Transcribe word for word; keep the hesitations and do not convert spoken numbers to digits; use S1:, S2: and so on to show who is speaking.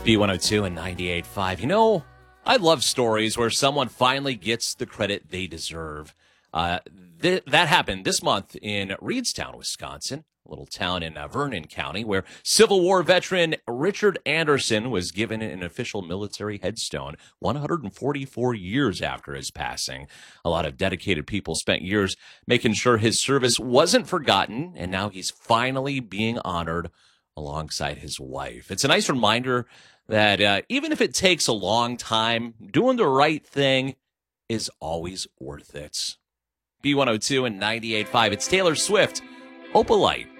S1: B one oh two and ninety-eight point five. You know, I love stories where someone finally gets the credit they deserve. Uh, th- that happened this month in Reedstown, Wisconsin, a little town in uh, Vernon County, where Civil War veteran Richard Anderson was given an official military headstone one hundred forty-four years after his passing. A lot of dedicated people spent years making sure his service wasn't forgotten, and now he's finally being honored alongside his wife. It's a nice reminder that uh, even if it takes a long time, doing the right thing is always worth it. B one oh two and ninety-eight point five. It's Taylor Swift, Opalite.